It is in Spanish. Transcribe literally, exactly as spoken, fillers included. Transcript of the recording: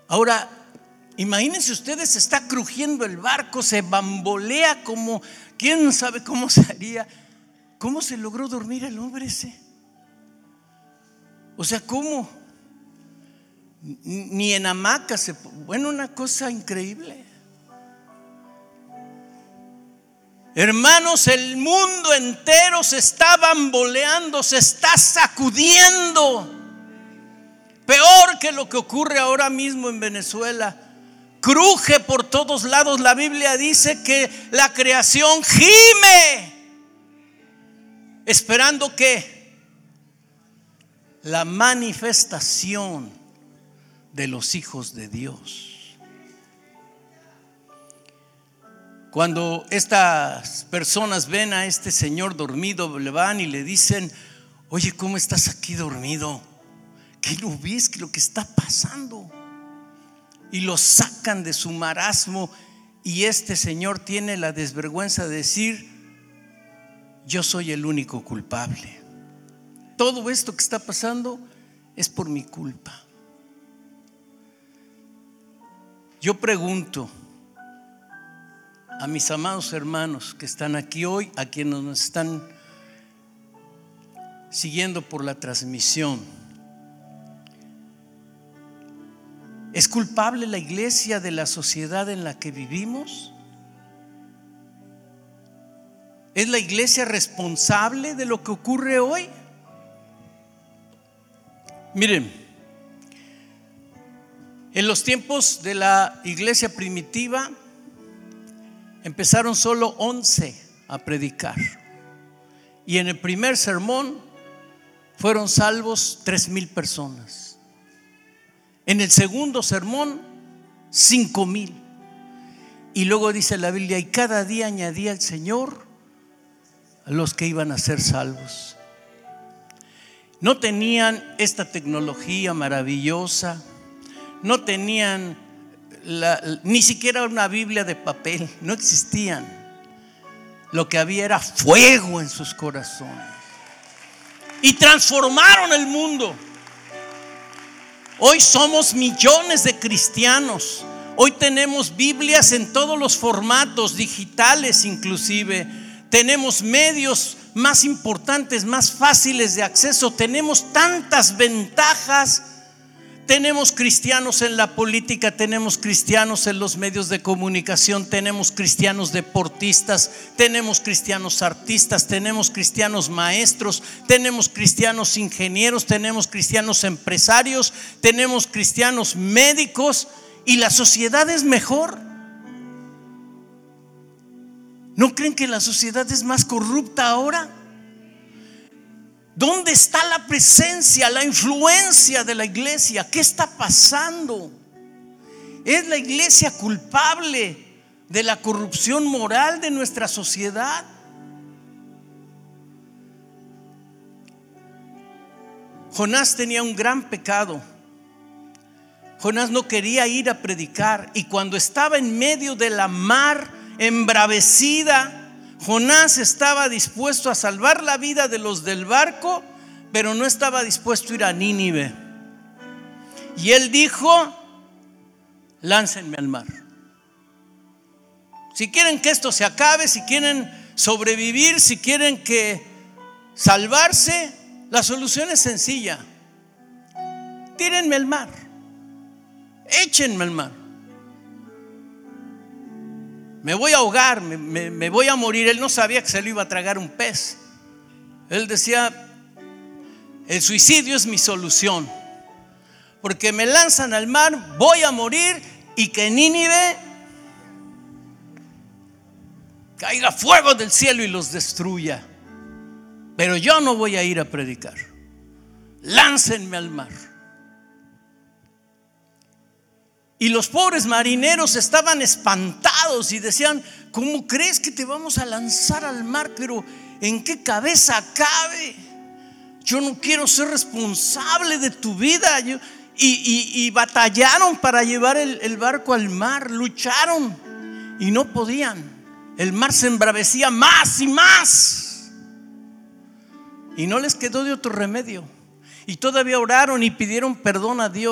Ahora, imagínense ustedes, se está crujiendo el barco, se bambolea como, quién sabe cómo se haría. ¿Cómo se logró dormir el hombre ese? O sea, ¿cómo? Ni en hamaca se... Bueno, una cosa increíble. Hermanos, el mundo entero se está bamboleando, se está sacudiendo. Peor que lo que ocurre ahora mismo en Venezuela. Cruje por todos lados. La Biblia dice que la creación gime, esperando que la manifestación de los hijos de Dios. Cuando estas personas ven a este señor dormido, le van y le dicen: oye, ¿cómo estás aquí dormido? ¿Qué no ves lo que está pasando? Y lo sacan de su marasmo, y este señor tiene la desvergüenza de decir: yo soy el único culpable. Todo esto que está pasando es por mi culpa. Yo pregunto a mis amados hermanos que están aquí hoy, a quienes nos están siguiendo por la transmisión: ¿es culpable la iglesia de la sociedad en la que vivimos? ¿Es la iglesia responsable de lo que ocurre hoy? Miren, en los tiempos de la iglesia primitiva empezaron solo once a predicar, y en el primer sermón fueron salvos tres mil personas. En el segundo sermón, cinco mil. Y luego dice la Biblia: y cada día añadía el Señor a los que iban a ser salvos. No tenían esta tecnología maravillosa, no tenían la, ni siquiera una Biblia de papel, no existían. Lo que había era fuego en sus corazones, y transformaron el mundo. Hoy somos millones de cristianos. Hoy tenemos Biblias en todos los formatos, digitales inclusive. Tenemos medios más importantes, más fáciles de acceso. Tenemos tantas ventajas. Tenemos cristianos en la política, tenemos cristianos en los medios de comunicación, tenemos cristianos deportistas, tenemos cristianos artistas, tenemos cristianos maestros, tenemos cristianos ingenieros, tenemos cristianos empresarios, tenemos cristianos médicos. ¿Y la sociedad es mejor? ¿No creen que la sociedad es más corrupta ahora? ¿Dónde está la presencia, la influencia de la iglesia? ¿Qué está pasando? ¿Es la iglesia culpable de la corrupción moral de nuestra sociedad? Jonás tenía un gran pecado. Jonás no quería ir a predicar, y cuando estaba en medio de la mar embravecida, Jonás estaba dispuesto a salvar la vida de los del barco, pero no estaba dispuesto a ir a Nínive. Y él dijo: láncenme al mar. Si quieren que esto se acabe, si quieren sobrevivir, si quieren que salvarse, la solución es sencilla: tírenme al mar, échenme al mar. Me voy a ahogar, me, me, me voy a morir. Él no sabía que se lo iba a tragar un pez. Él decía: el suicidio es mi solución, porque me lanzan al mar, voy a morir, y que en Nínive caiga fuego del cielo y los destruya. Pero yo no voy a ir a predicar. Láncenme al mar. Y los pobres marineros estaban espantados y decían: ¿cómo crees que te vamos a lanzar al mar? Pero ¿en qué cabeza cabe? Yo no quiero ser responsable de tu vida. Yo, y, y, y batallaron para llevar el, el barco al mar. Lucharon y no podían. El mar se embravecía más y más, y no les quedó de otro remedio. Y todavía oraron y pidieron perdón a Dios.